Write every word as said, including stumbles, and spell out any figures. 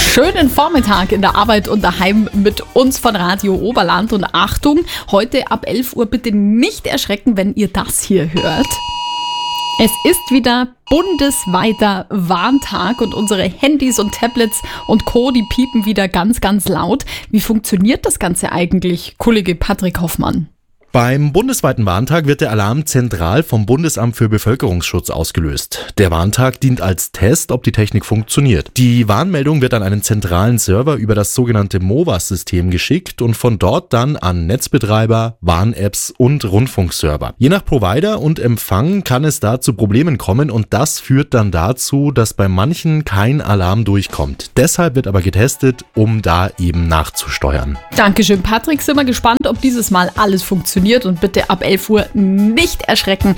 Schönen Vormittag in der Arbeit und daheim mit uns von Radio Oberland. Und Achtung, heute ab elf Uhr bitte nicht erschrecken, wenn ihr das hier hört. Es ist wieder bundesweiter Warntag und unsere Handys und Tablets und Co., die piepen wieder ganz, ganz laut. Wie funktioniert das Ganze eigentlich, Kollege Patrick Hoffmann? Beim bundesweiten Warntag wird der Alarm zentral vom Bundesamt für Bevölkerungsschutz ausgelöst. Der Warntag dient als Test, ob die Technik funktioniert. Die Warnmeldung wird an einen zentralen Server über das sogenannte MOVAS-System geschickt und von dort dann an Netzbetreiber, Warn-Apps und Rundfunkserver. Je nach Provider und Empfang kann es da zu Problemen kommen und das führt dann dazu, dass bei manchen kein Alarm durchkommt. Deshalb wird aber getestet, um da eben nachzusteuern. Dankeschön, Patrick. Sind wir gespannt, ob dieses Mal alles funktioniert. Und bitte ab elf Uhr nicht erschrecken,